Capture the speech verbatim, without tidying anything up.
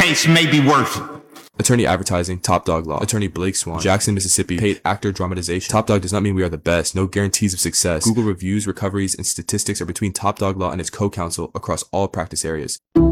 case may be worth it. Attorney Advertising, Top Dog Law. Attorney Blake Swan, Jackson, Mississippi. Paid actor dramatization. Top Dog does not mean we are the best. No guarantees of success. Google reviews, recoveries, and statistics are between Top Dog Law and its co-counsel across all practice areas.